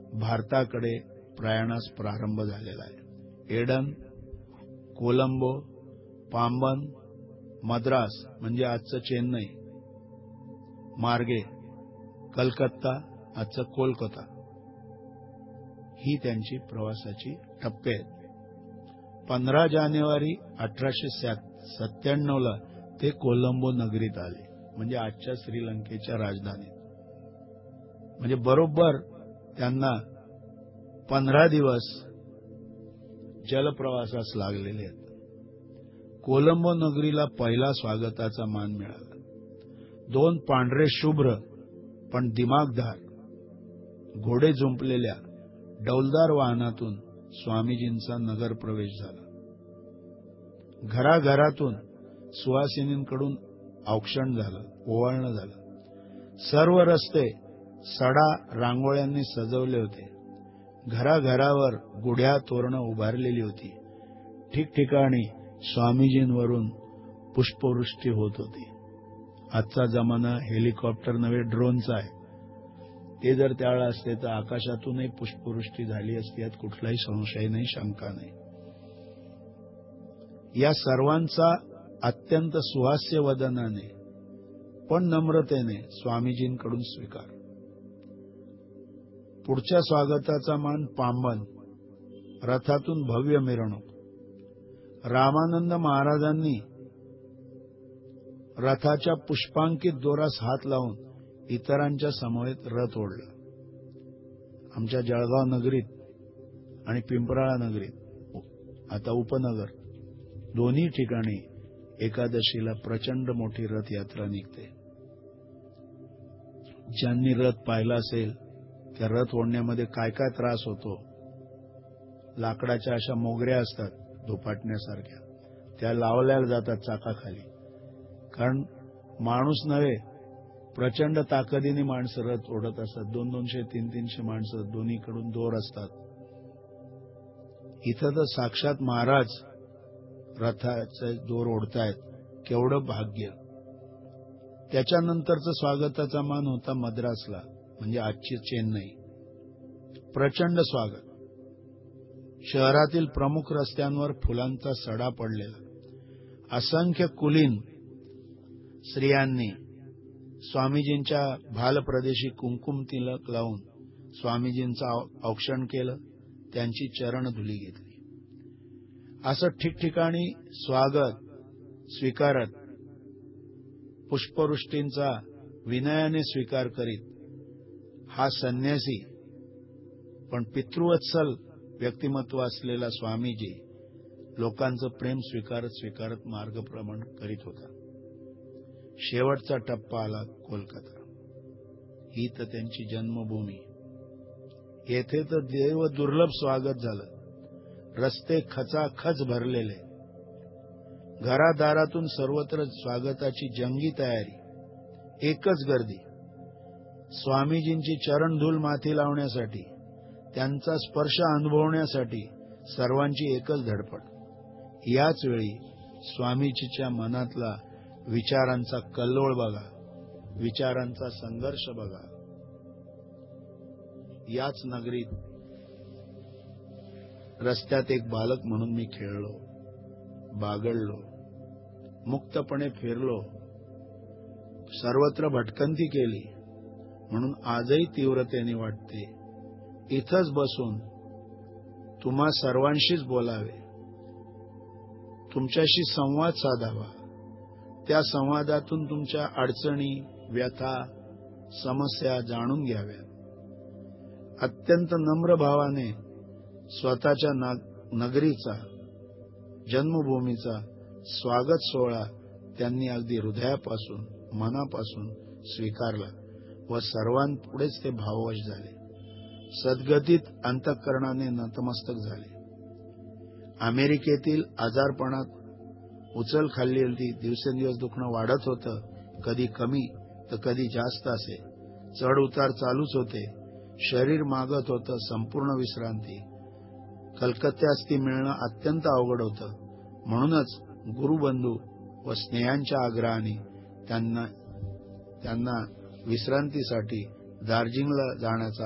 भारताकडे प्रयाणास प्रारंभ झालेला आहे। एडन, कोलंबो, पांबन, मद्रास म्हणजे आजचं चेन्नई, मार्गे कलकत्ता, आजचं कोलकाता, ही त्यांची प्रवासाची टप्पे आहेत। 15 जानेवारी 1897 ते कोलंबो नगरीत आले, म्हणजे आजच्या श्रीलंकेच्या राजधानीत। म्हणजे बरोबर त्यांना 15 दिवस जलप्रवासास लागलेले आहेत। कोलंबो नगरीला पहिला स्वागताचा मान मिळाला। 2 पांढरे शुभ्र पण दिमागदार घोडे जुंपलेल्या डौलदार वाहनातून स्वामीजींचा नगर प्रवेश झाला। घराघरातून सुवासिनींकडून औक्षण झालं, ओवाळणं झालं। सर्व रस्ते सडा रांगोळ्यांनी सजवले होते। घराघरावर गुढ्या तोरणं उभारलेली होती। ठिकठिकाणी स्वामीजींवरून पुष्पवृष्टी होत होती। आजचा जमाना हेलिकॉप्टर नव्हे ड्रोनचा आहे। ते जर त्यावेळेला असते तर आकाशातूनही पुष्पवृष्टी झाली असती, यात कुठलाही संशय नाही, शंका नाही। या सर्वांचा अत्यंत सुहास्य वदनाने पण नम्रतेने स्वामीजींकडून स्वीकार। पुढच्या स्वागताचा मान पांबन, रथातून भव्य मिरवणूक। रामानंद महाराजांनी रथाच्या पुष्पांकित दोरास हात लावून इतरांच्या समवेत रथ ओढला। आमच्या जळगाव नगरीत आणि पिंपराळा नगरीत, आता उपनगर, दोन्ही ठिकाणी एकादशीला प्रचंड मोठी रथयात्रा निघते। ज्यांनी रथ पाहिला असेल त्या रथ ओढण्यामध्ये काय काय त्रास होतो। लाकडाच्या अशा मोगऱ्या असतात धोपाटण्यासारख्या, त्या लावल्या जातात चाकाखाली, कारण माणूस नव्हे प्रचंड ताकदीने माणसं रथ ओढत असतात। 200-200, 300-300 माणसं दोन्हीकडून दोर असतात। इथं तर साक्षात महाराज रथाचे दोर ओढतायत, केवढं भाग्य। त्याच्यानंतरचं स्वागताचा मान होता मद्रासला, म्हणजे आजची चेन्नई। प्रचंड स्वागत। शहरातील प्रमुख रस्त्यांवर फुलांचा सडा पडलेला। असंख्य कुलीन स्त्रियांनी स्वामीजींच्या भालप्रदेशी कुंकुम तिलक लावून स्वामीजींचं औक्षण केलं, त्यांची चरणधुली घेतली। असं ठिकठिकाणी स्वागत स्वीकारत, पुष्पवृष्टींचा विनयाने स्वीकार करीत हा संन्यासी पण पितृवत्सल व्यक्तिमत्व असलेला स्वामीजी लोकांचं प्रेम स्वीकारत मार्गक्रमण करीत होता। शेवटचा टप्पा आला कोलकाता। ही तर त्यांची जन्मभूमी। येथे तर देव दुर्लभ स्वागत झालं। रस्ते खचाखच भरलेले, घरादारातून सर्वत्र स्वागताची जंगी तयारी, एकच गर्दी। स्वामीजींची चरणधूल माथी लावण्यासाठी, त्यांचा स्पर्श अनुभवण्यासाठी सर्वांची एकच धडपड। याच वेळी स्वामीजीच्या मनातला विचारांचा कल्लोळ बघा, विचारांचा संघर्ष बघा। याच नगरीत रस्त्यात एक बालक म्हणून मी खेळलो, बागडलो, मुक्तपणे फिरलो, सर्वत्र भटकंती केली, म्हणून आजही तीव्रतेने वाटते इथंच बसून तुम्हा सर्वांशीच बोलावे, तुमच्याशी संवाद साधावा, त्या संवादातून तुमच्या अडचणी, व्यथा, समस्या जाणून घ्याव्या। अत्यंत नम्र भावाने स्वतःच्या नगरीचा, जन्मभूमीचा स्वागत सोहळा त्यांनी अगदी हृदयापासून, मनापासून स्वीकारला व सर्वांपुढेच ते भाववश झाले। सद्गतीत अंतःकरणाने नतमस्तक झाले। अमेरिकेतील आजारपणात उचल खाल्ली होती, दिवसेंदिवस दुखणं वाढत होतं, कधी कमी तर कधी जास्त असे, चढ उतार चालूच होते। शरीर मागत होतं संपूर्ण विश्रांती। कलकत्त्यास ती मिळणं अत्यंत अवघड होतं। म्हणूनच गुरुबंधू व स्नेहांच्या आग्रहाने त्यांना विश्रांतीसाठी दार्जिलिंगला जाण्याचा